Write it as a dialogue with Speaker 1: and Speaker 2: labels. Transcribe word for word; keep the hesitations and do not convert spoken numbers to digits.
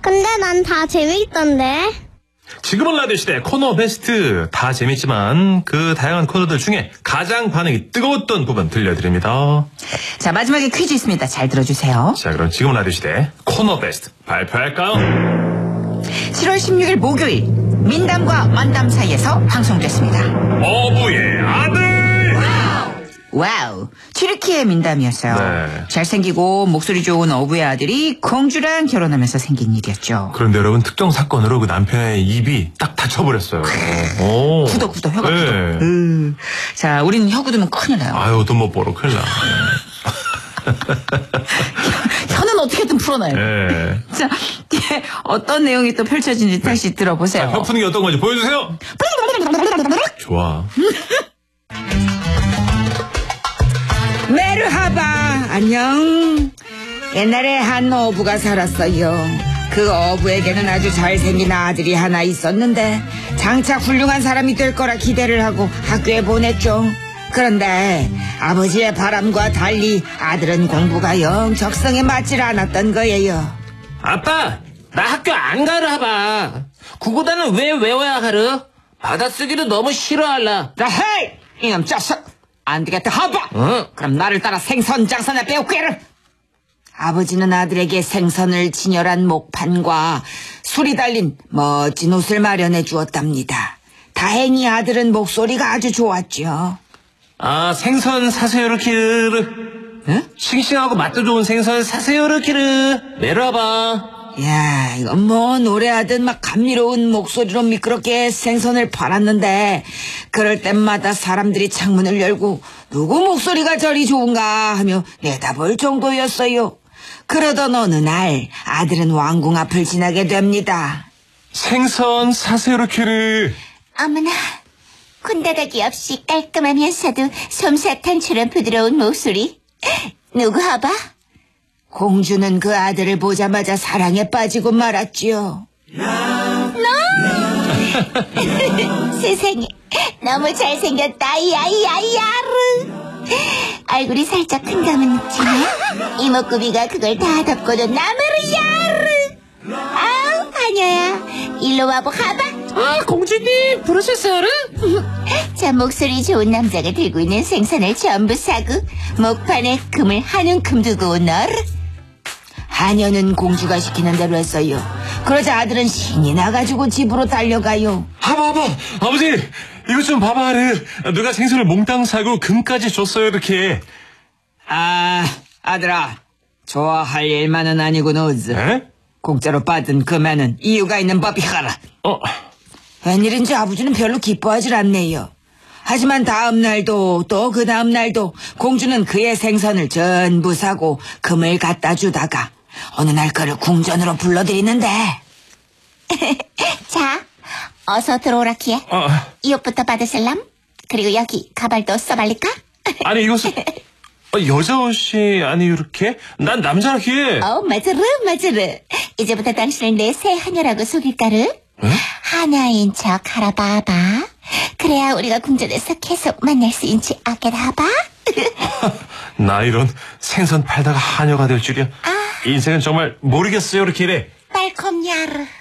Speaker 1: 근데 난 다 재밌던데.
Speaker 2: 지금은 라디오 시대 코너 베스트. 다 재밌지만 그 다양한 코너들 중에 가장 반응이 뜨거웠던 부분 들려드립니다.
Speaker 3: 자, 마지막에 퀴즈 있습니다. 잘 들어주세요.
Speaker 2: 자, 그럼 지금은 라디오 시대 코너 베스트 발표할까요?
Speaker 3: 칠월 십육일 목요일 민담과 만담 사이에서 방송됐습니다.
Speaker 2: 어부의 아들.
Speaker 3: 와우, 튀르키예 민담이었어요.
Speaker 2: 네.
Speaker 3: 잘생기고 목소리 좋은 어부의 아들이 공주랑 결혼하면서 생긴 일이었죠.
Speaker 2: 그런데 여러분, 특정 사건으로 그 남편의 입이 딱 다쳐버렸어요. 오.
Speaker 3: 굳어 굳어 혀가
Speaker 2: 네.
Speaker 3: 굳어. 음. 자, 우리는 혀 굳으면 큰일 나요.
Speaker 2: 아유, 돈 못 벌어 큰일 나.
Speaker 3: 혀는 어떻게든 풀어놔요.
Speaker 2: 네.
Speaker 3: 자, 뒤에 어떤 내용이 또 펼쳐진지 다시 들어보세요.
Speaker 2: 혀 푸는 게 어떤 건지 보여주세요. 좋아.
Speaker 3: 메르하바, 안녕. 옛날에 한 어부가 살았어요. 그 어부에게는 아주 잘생긴 아들이 하나 있었는데 장차 훌륭한 사람이 될 거라 기대를 하고 학교에 보냈죠. 그런데 아버지의 바람과 달리 아들은 공부가 영 적성에 맞질 않았던 거예요.
Speaker 4: 아빠, 나 학교 안 가려 하봐. 국어단은 왜 외워야 하르? 받아쓰기를 너무 싫어할라.
Speaker 3: 자, 헤이! 이놈 자식! 안 되겠다, 하바!
Speaker 4: 어?
Speaker 3: 그럼 나를 따라 생선 장사나 배우게를! 아버지는 아들에게 생선을 진열한 목판과 술이 달린 멋진 옷을 마련해 주었답니다. 다행히 아들은 목소리가 아주 좋았죠.
Speaker 4: 아, 생선 사세요르 키르.
Speaker 3: 응?
Speaker 4: 싱싱하고 맛도 좋은 생선 사세요르 키르. 내려와봐.
Speaker 3: 야, 이건 뭐 노래하듯 막 감미로운 목소리로 미끄럽게 생선을 팔았는데 그럴 때마다 사람들이 창문을 열고 누구 목소리가 저리 좋은가 하며 내다볼 정도였어요. 그러던 어느 날 아들은 왕궁 앞을 지나게 됩니다.
Speaker 2: 생선 사세요르 키르.
Speaker 5: 어머나, 군더더기 없이 깔끔하면서도 솜사탕처럼 부드러운 목소리. 누구 하봐?
Speaker 3: 공주는 그 아들을 보자마자 사랑에 빠지고 말았지요.
Speaker 5: 세상에, 너무 잘생겼다. 이야이야이야르. 얼굴이 살짝 큰 감은 있지만 이목구비가 그걸 다 덮고도 나무르 야르. 아우, 하녀야, 일로 와보 가봐.
Speaker 4: 아, 공주님, 부르셨어요?
Speaker 5: 자, 목소리 좋은 남자가 들고 있는 생선을 전부 사고 목판에 금을 한 움큼 두고 너르.
Speaker 3: 하녀는 공주가 시키는 대로 했어요. 그러자 아들은 신이 나가지고 집으로 달려가요.
Speaker 2: 하봐, 하봐. 아버지, 이것 좀 봐봐, 하르. 누가 생선을 몽땅 사고 금까지 줬어요, 이렇게.
Speaker 3: 아, 아들아, 좋아할 일만은 아니고 너즈.
Speaker 2: 에?
Speaker 3: 공짜로 받은 금에는 이유가 있는 법이 하라.
Speaker 2: 어.
Speaker 3: 웬일인지 아버지는 별로 기뻐하질 않네요. 하지만 다음 날도 또 그 다음 날도 공주는 그의 생선을 전부 사고 금을 갖다 주다가 어느 날 그를 궁전으로 불러들이는데
Speaker 5: 자, 어서 들어오라 키에.
Speaker 2: 어.
Speaker 5: 이 옷부터 받으실람? 그리고 여기 가발도 써발릴까?
Speaker 2: 아니, 이것은 어, 여자 옷이 아니 이렇게? 난 남자라기에.
Speaker 5: 어, 맞으르 맞으르. 이제부터 당신을 내 새 하녀라고 속일까르?
Speaker 2: 에?
Speaker 5: 하녀인 척 하라 봐봐. 그래야 우리가 궁전에서 계속 만날 수 있지 않겠하봐?
Speaker 2: 나 이런 생선 팔다가 하녀가 될 줄이야.
Speaker 5: 아.
Speaker 2: 인생은 정말 모르겠어요, 이렇게 이래.
Speaker 5: 빨콤야르.